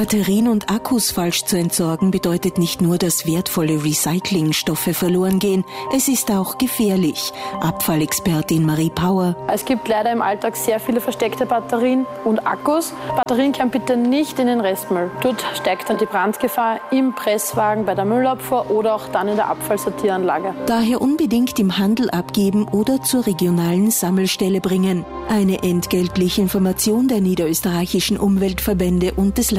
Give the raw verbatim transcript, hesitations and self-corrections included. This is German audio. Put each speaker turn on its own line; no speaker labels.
Batterien und Akkus falsch zu entsorgen bedeutet nicht nur, dass wertvolle Recyclingstoffe verloren gehen, es ist auch gefährlich. Abfallexpertin Marie Power.
Es gibt leider im Alltag sehr viele versteckte Batterien und Akkus. Batterien können bitte nicht in den Restmüll. Dort steigt dann die Brandgefahr im Presswagen, bei der Müllabfuhr oder auch dann in der Abfallsortieranlage.
Daher unbedingt im Handel abgeben oder zur regionalen Sammelstelle bringen. Eine entgeltliche Information der niederösterreichischen Umweltverbände und des